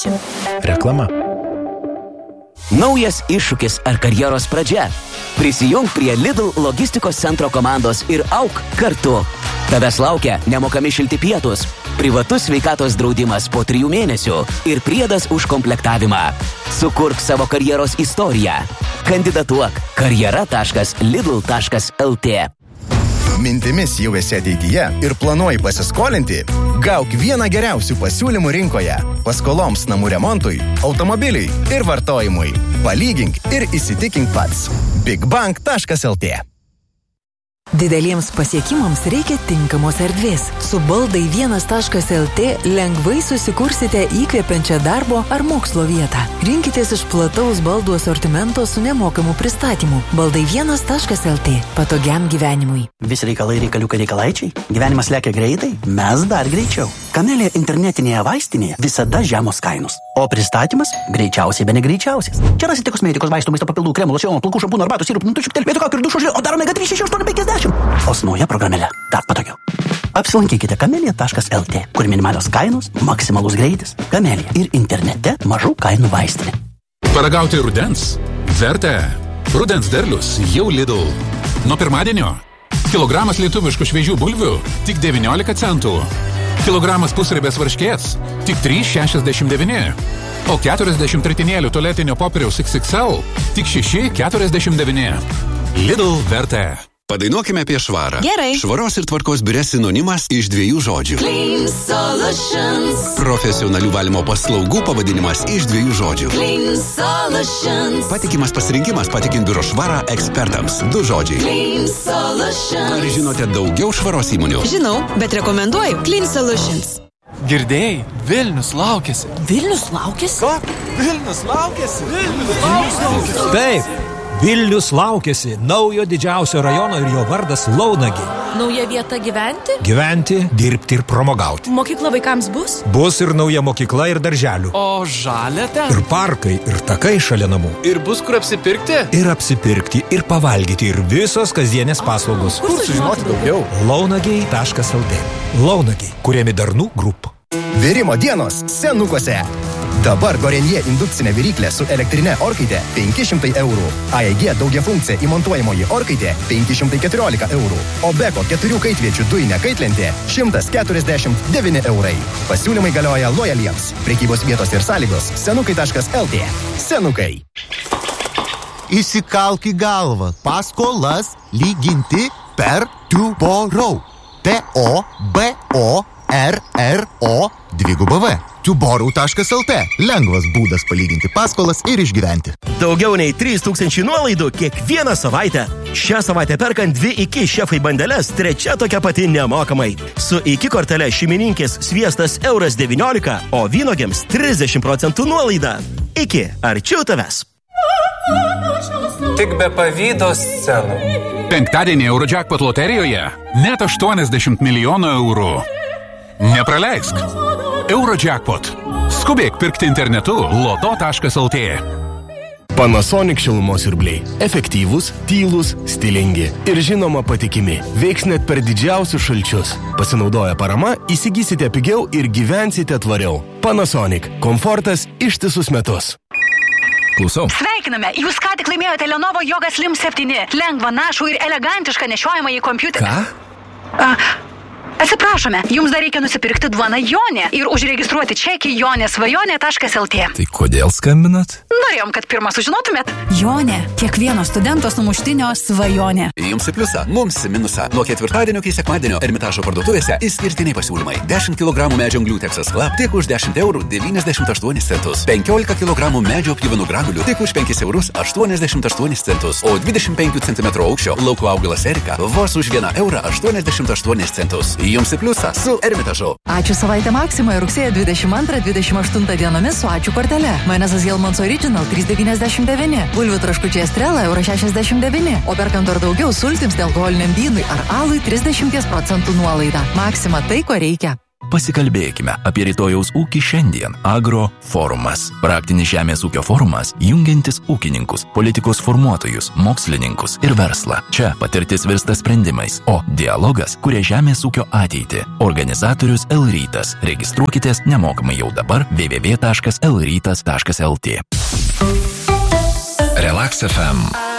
Reklama. Naujas iššūkis ar karjeros pradžia. Prisijunk prie Lidl logistikos centro komandos ir auk kartu. Tavęs laukia nemokami šilti pietus, privatus sveikatos draudimas po 3 mėnesių ir priedas už komplektavimą. Sukurk savo karjeros istoriją. Kandidatuok karjera.lidl.lt. Mintimis jau esi ateityje ir planuoji pasiskolinti? Gauk vieną geriausių pasiūlymų rinkoje. Paskoloms namų remontui, automobiliui ir vartojimui. Palygink ir įsitikink pats. bigbank.lt. Dideliems pasiekimams reikia tinkamos erdvės. Su baldai 1.lt lengvai susikursite įkvepiančią darbo ar mokslo vietą. Rinkitės iš plataus baldų asortimento su nemokamu pristatymu. Baldai 1.lt. Patogiam gyvenimui. Visi reikalai reikalaičiai. Gyvenimas lekia greitai, mes dar greičiau. Kamelija internetinėje vaistinėje visada žemos kainos. O pristatymas greičiausiai be negreičiausias. Čia rasite kosmetikos, vaistų, maisto papildų, kremų, locionų, plaukų, šampūnų, arbatų, sirupų, nutučių, vietų kaukių ir dušų žalių, o dar omega 3, 6, 8, 50. O su nauja programėle dar patogiau. Apsilankykite kamelija.lt, kur minimalios kainos, maksimalus greitis. Kamelija ir internete mažų kainų vaistinė. Paragauti rudens? Verta. Rudens derlius jau Lidl. Nuo pirmadienio kilogramas lietuviškų šviežių bulvių tik 19 centų. Kilogramas pusribės varškės tik 3,69. O 40 tritinėlių tualetinio popieriaus XXL tik 6,49. Lidl Verta. Padainuokime apie švarą. Gerai. Švaros ir tvarkos biure sinonimas iš 2 žodžių. Clean Solutions. Profesionalių valymo paslaugų pavadinimas iš 2 žodžių. Clean Solutions. Patikimas pasirinkimas patikint biuro švarą ekspertams. 2 žodžiai. Clean Solutions. Ar žinote daugiau švaros įmonių? Žinau, bet rekomenduoju Clean Solutions. Girdėjai, Vilnius laukiasi. Vilnius laukiasi? Ką? Vilnius laukiasi. Taip. Vilnius laukiasi naujo didžiausio rajono ir jo vardas Launagiai. Nauja vieta gyventi? Gyventi, dirbti ir pramogauti. Mokykla vaikams bus? Bus ir nauja mokykla ir darželių. O žalia ten? Ir parkai, ir takai šalia namų. Ir bus kur apsipirkti? Ir apsipirkti, ir pavalgyti, ir visos kasdienės paslaugos. Kur sužinoti daugiau? Launagiai.lt. Launagiai, kuriami Darnų Group. Virimo dienos Senukuose. Dabar Gorenje indukcinė viryklė su elektrinė orkaitė 500 eurų. AEG daugiafunkcija įmontuojamoji orkaitė 514 eurų. O Beko 4 kaitviečių dujinė kaitlentė 149 eurai. Pasiūlymai galioja lojaliems. Prekybos vietos ir sąlygos senukai.lt. Senukai. Įsikalk į galvą. Paskolas lyginti per Tuborau. TOBORRO 2V. Tuborau.lt. Lengvas būdas palyginti paskolas ir išgyventi. Daugiau nei 3000 nuolaidų kiekvieną savaitę. Šią savaitę perkant 2 iki šefai bandeles, 3 tokia pati nemokamai. Su iki kortele šeimininkės sviestas €19, o vynogiams 30% nuolaida. Iki, arčiau tavęs. Tik be pavydo scenų. Penktadienį Eurojackpot loterijoje net 80 milijonų eurų. Nepraleisk. Eurojackpot. Skubėk pirkti internetu loto.lt. Panasonic šilumos siurbliai. Efektyvūs, tylūs, stilingi ir žinoma patikimi. Veiks net per didžiausius šalčius. Pasinaudoję parama, įsigysite pigiau ir gyvensite tvariau. Panasonic. Komfortas ištisus metus. Klausau. Sveikiname, jūs ką tik laimėjote Lenovo Yoga Slim 7. Lengva, našų ir elegantišką nešiojamą į kompiuterį. Ką? Atsiprašome, jums dar reikia nusipirkti duoną Jonė ir užregistruoti čekį jonėsvajonė.lt. Tai kodėl skambinat? Norėjom, kad pirmą sužinotumėt. Jonė, kiekvieno studento sumuštinio svajonė. Jums į pliusą, mums į minusą. Nuo ketvirtadienio iki sekmadienio Ermitažo parduotuvėse išskirtiniai pasiūlymai. 10 kg medžio anglių Texas Club tik už 10,98 €. 15 kg medžio pjuvenų granulių tik už 5,88 €. O 25 cm aukščio lauko augalas Erika vos už 1,88 €. Jums į pliusą su Ermitažu. Ačiū savaitę Maksimoje rugsėjo 22-28 dienomis su ačiū kortele. Majonezas Hellmann's Original 3,99. Bulvių traškučiai Estrella €69. O perkant dar daugiau sultims nealkoholiniam vynui ar alui 30% nuolaida. Maksima tai, ko reikia. Pasikalbėkime apie rytojaus ūkį šiandien. Agro forumas. Praktinis žemės ūkio forumas, jungiantis ūkininkus, politikos formuotojus, mokslininkus ir verslą. Čia patirtis virsta sprendimais, o dialogas kuria žemės ūkio ateitį. Organizatorius L-rytas. Registruokitės nemokamai jau dabar www.lrytas.lt. Relax FM.